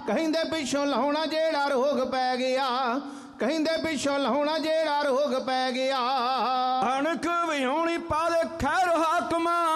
ਕਹਿੰਦੇ ਪਿੱਛੋਂ ਲਾਉਣਾ ਜਿਹੜਾ ਰੋਗ ਪੈ ਗਿਆ, ਕਹਿੰਦੇ ਪਿੱਛੋਂ ਲਾਉਣਾ ਜਿਹੜਾ ਰੋਗ ਪੈ ਗਿਆ। ਅਣਖ ਵਿਹਾਉਣੀ ਪਾ ਦੇ ਖੈਰ ਹਾਕਮਾਂ,